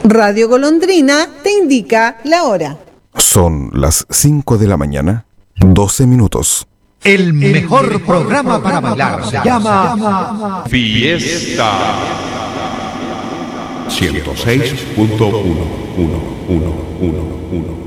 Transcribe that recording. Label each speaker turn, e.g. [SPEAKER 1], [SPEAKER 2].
[SPEAKER 1] Radio Golondrina te indica la hora.
[SPEAKER 2] Son las 5 de la mañana, 12 minutos.
[SPEAKER 3] El mejor programa para bailar se llama
[SPEAKER 4] Fiesta 106.1.